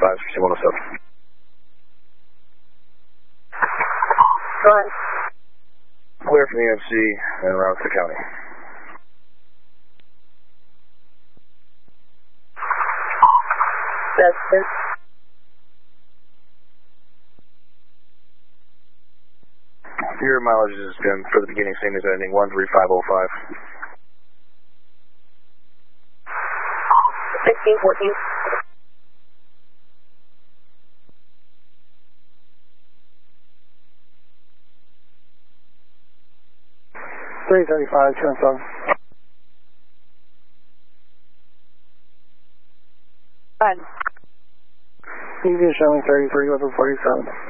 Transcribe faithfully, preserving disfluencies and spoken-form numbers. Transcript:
five sixteen one oh seven. Go ahead. Clear from the E M C and around the county. That's it. Your mileage has been, for the beginning, same as ending one three five oh five. sixteen fourteen. three thirty-five, two and seven. Go ahead. Easy showing thirty-three, level forty-seven.